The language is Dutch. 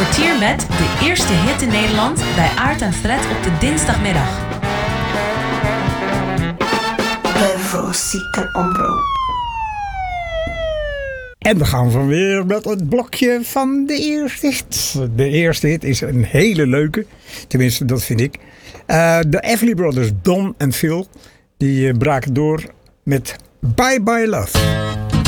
kwartier met de eerste hit in Nederland bij Aart en Fred op de dinsdagmiddag. Rosica Ombro. En we gaan van weer met het blokje van de eerste hit. De eerste hit is een hele leuke. Tenminste, dat vind ik. De Everly Brothers, Don en Phil, die braken door met Bye Bye Love.